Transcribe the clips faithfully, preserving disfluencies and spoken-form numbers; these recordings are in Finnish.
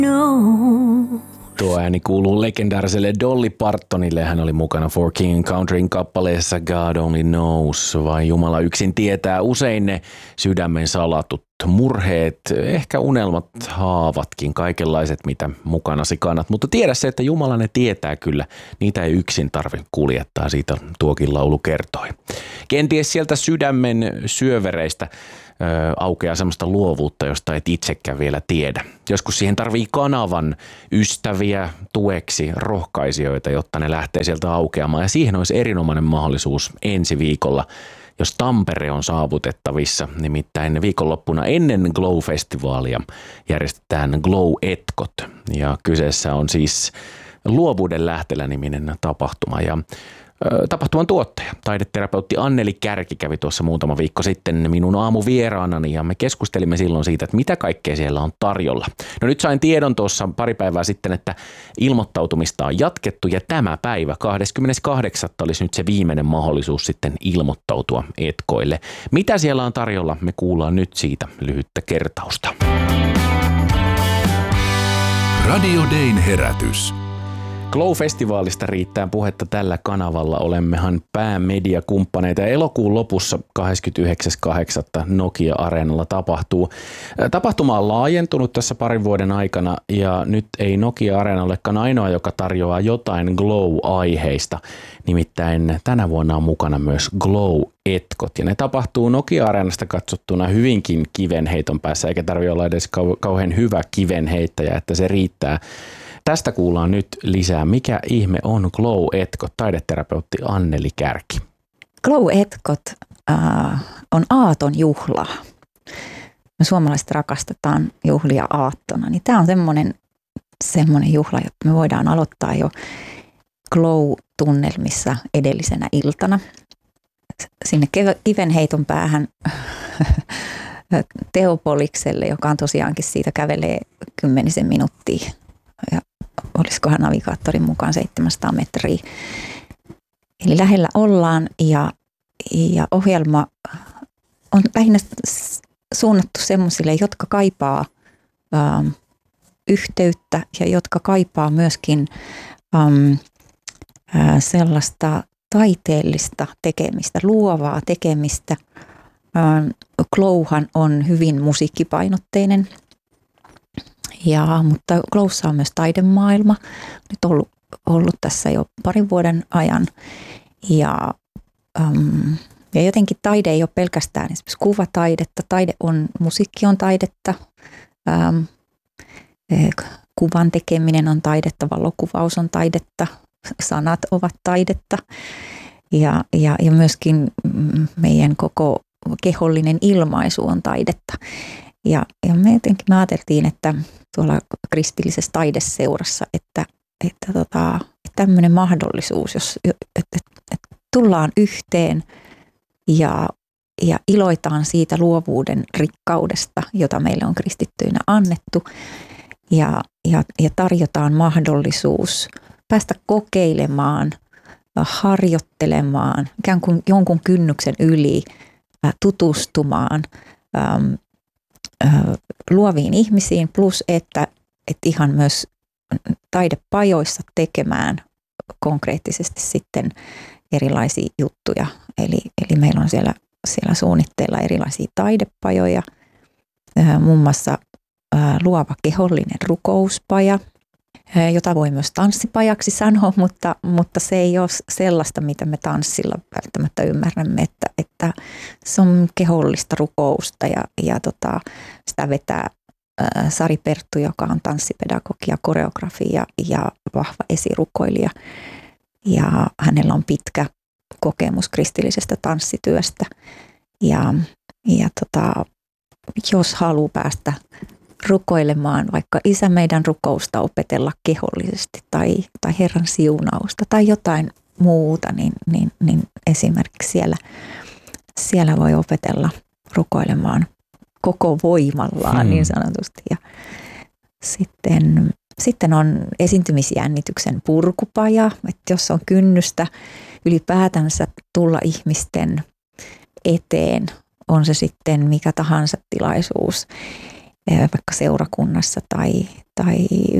Tuo ääni kuuluu legendaariselle Dolly Partonille. Hän oli mukana For King and Countryn kappaleessa God Only Knows. Vain Jumala yksin tietää. Usein ne sydämen salatut murheet, ehkä unelmat, haavatkin, kaikenlaiset mitä mukanasi kannat. Mutta tiedä se, että Jumala ne tietää kyllä. Niitä ei yksin tarvitse kuljettaa, siitä tuokin laulu kertoi. Kenties sieltä sydämen syövereistä aukeaa semmoista luovuutta, josta et itsekään vielä tiedä. Joskus siihen tarvii kanavan, ystäviä, tueksi, rohkaisijoita, jotta ne lähtee sieltä aukeamaan. Ja siihen olisi erinomainen mahdollisuus ensi viikolla, jos Tampere on saavutettavissa. Nimittäin viikonloppuna ennen Glow-festivaalia järjestetään Glow-etkot. Ja kyseessä on siis Luovuuden lähtelä-niminen tapahtuma. Ja tapahtuman tuottaja, taideterapeutti Anneli Kärki kävi tuossa muutama viikko sitten minun aamuvieraanani ja me keskustelimme silloin siitä, että mitä kaikkea siellä on tarjolla. No nyt sain tiedon tuossa pari päivää sitten, että ilmoittautumista on jatkettu ja tämä päivä kahdeskymmeneskahdeksas olisi nyt se viimeinen mahdollisuus sitten ilmoittautua etkoille. Mitä siellä on tarjolla? Me kuullaan nyt siitä lyhyttä kertausta. Radio Dayn herätys. Glow-festivaalista riittää puhetta tällä kanavalla. Olemmehan päämediakumppaneita ja elokuun lopussa kahdeskymmenesyhdeksäs kahdeksatta Nokia-areenalla tapahtuu. Tapahtuma on laajentunut tässä parin vuoden aikana ja nyt ei Nokia-areena olekaan ainoa, joka tarjoaa jotain Glow-aiheista. Nimittäin tänä vuonna on mukana myös Glow-etkot ja ne tapahtuu Nokia-areenasta katsottuna hyvinkin kivenheiton päässä, eikä tarvitse olla edes kau- kauhean hyvä kivenheittäjä, että se riittää. Tästä kuullaan nyt lisää. Mikä ihme on Glow-etkot? Taideterapeutti Anneli Kärki. Glow-etkot äh, on aaton juhlaa. Me suomalaiset rakastetaan juhlia aattona. Niin tämä on semmoinen, semmoinen juhla, että me voidaan aloittaa jo Glow-tunnelmissa edellisenä iltana. Sinne kivenheiton päähän Teopolikselle, joka on tosiaankin siitä kävelee kymmenisen minuuttia. Ja olisikohan navigaattorin mukaan seitsemänsataa metriä. Eli lähellä ollaan ja, ja ohjelma on lähinnä suunnattu semmoisille, jotka kaipaa ähm, yhteyttä ja jotka kaipaa myöskin ähm, äh, sellaista taiteellista tekemistä, luovaa tekemistä. Ähm, Glowhan on hyvin musiikkipainotteinen. Ja, mutta Glowssa on myös taidemaailma, nyt ollut, ollut tässä jo parin vuoden ajan. Ja, äm, ja jotenkin taide ei ole pelkästään esimerkiksi kuvataidetta, taide on, musiikki on taidetta, äm, kuvan tekeminen on taidetta, valokuvaus on taidetta, sanat ovat taidetta ja, ja, ja myöskin meidän koko kehollinen ilmaisu on taidetta. Ja, ja me jotenkin me ajateltiin, että tuolla kristillisessä taideseurassa, että, että, tota, että tämmöinen mahdollisuus, jos että, että, että tullaan yhteen ja, ja iloitaan siitä luovuuden rikkaudesta, jota meille on kristittyinä annettu ja, ja, ja tarjotaan mahdollisuus päästä kokeilemaan, harjoittelemaan, ikään kuin jonkun kynnyksen yli tutustumaan luoviin ihmisiin, plus että, että ihan myös taidepajoissa tekemään konkreettisesti sitten erilaisia juttuja. Eli, eli meillä on siellä, siellä suunnitteilla erilaisia taidepajoja, muun muassa luova kehollinen rukouspaja, jota voi myös tanssipajaksi sanoa, mutta, mutta se ei ole sellaista, mitä me tanssilla välttämättä ymmärrämme, että, että se on kehollista rukousta ja, ja tota, sitä vetää ää, Sari Perttu, joka on tanssipedagogi ja koreografi ja, ja vahva esirukoilija. Ja hänellä on pitkä kokemus kristillisestä tanssityöstä ja, ja tota, jos haluaa päästä rukoilemaan vaikka Isä meidän rukousta opetella kehollisesti tai, tai Herran siunausta tai jotain muuta, niin, niin, niin esimerkiksi siellä, siellä voi opetella rukoilemaan koko voimallaan hmm. niin sanotusti. Ja sitten, sitten on esiintymisjännityksen purkupaja, että jos on kynnystä ylipäätänsä tulla ihmisten eteen, on se sitten mikä tahansa tilaisuus, vaikka seurakunnassa tai, tai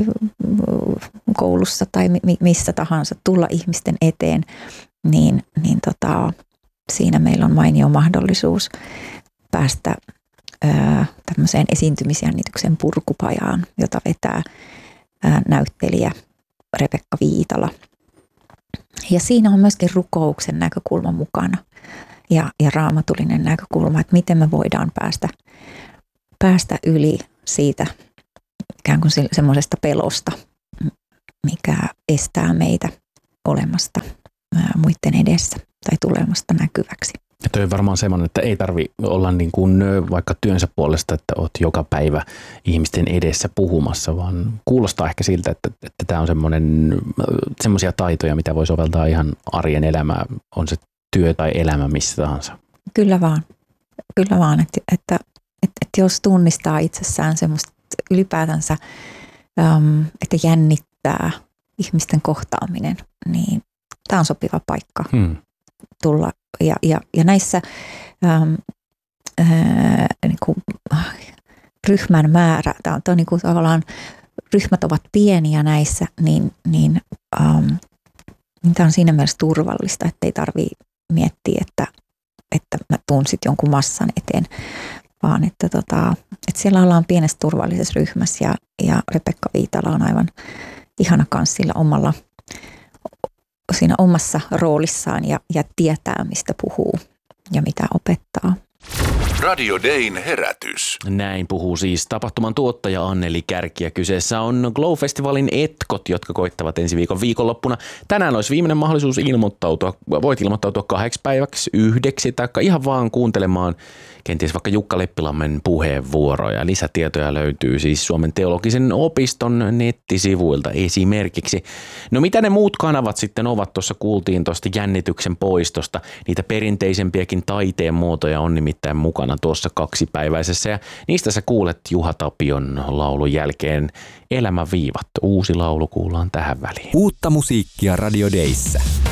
koulussa tai missä tahansa tulla ihmisten eteen, niin, niin tota, siinä meillä on mainio mahdollisuus päästä ää, tämmöiseen esiintymisjännityksen purkupajaan, jota vetää ää, näyttelijä Rebekka Viitala. Ja siinä on myöskin rukouksen näkökulma mukana ja, ja raamatullinen näkökulma, että miten me voidaan päästä, päästä yli siitä ikään kuin semmoisesta pelosta, mikä estää meitä olemasta ää, muiden edessä tai tulemasta näkyväksi. Ja toi on varmaan semmoinen, että ei tarvi olla niin kuin vaikka työnsä puolesta, että oot joka päivä ihmisten edessä puhumassa, vaan kuulostaa ehkä siltä, että, että tämä on semmoinen, semmoisia taitoja, mitä voi soveltaa ihan arjen elämään, on se työ tai elämä missä tahansa. Kyllä vaan, kyllä vaan, että, että, että, että jos tunnistaa itsessään semmoista ylipäätänsä, että jännittää ihmisten kohtaaminen, niin tämä on sopiva paikka hmm. tulla. Ja, ja, ja näissä ähm, äh, niin kuin, ryhmän määrä, tämä on, tämä on niin kuin, tavallaan ryhmät ovat pieniä näissä, niin, niin, ähm, niin tämä on siinä mielessä turvallista, että ei tarvitse miettiä, että, että mä tuun sitten jonkun massan eteen, vaan että, tota, että siellä ollaan pienessä turvallisessa ryhmässä ja, ja Rebekka Viitala on aivan ihana kanssa sillä omalla siinä omassa roolissaan ja, ja tietää, mistä puhuu ja mitä opettaa. Radio Dayn herätys. Näin puhuu siis tapahtuman tuottaja Anneli Kärki. Kyseessä on Glow-festivaalin etkot, jotka koittavat ensi viikon viikonloppuna. Tänään olisi viimeinen mahdollisuus ilmoittautua. Voit ilmoittautua kahdeksi päiväksi, yhdeksi tai ihan vaan kuuntelemaan kenties vaikka Jukka Leppilammen puheenvuoroja. Lisätietoja löytyy siis Suomen teologisen opiston nettisivuilta esimerkiksi. No mitä ne muut kanavat sitten ovat? Tuossa kuultiin tuosta jännityksen poistosta. Niitä perinteisempiäkin taiteen muotoja on nimittäin mukana tuossa kaksipäiväisessä. Ja niistä sä kuulet Juha Tapion laulun jälkeen Elämän viivat. Uusi laulu kuullaan tähän väliin. Uutta musiikkia Radio Dayssä.